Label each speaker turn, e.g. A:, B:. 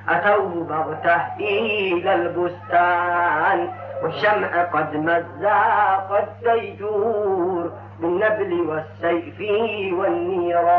A: أتوا بغته إلى البستان، والشمع قد مزق الديجور بالنبل والسيف والنيران.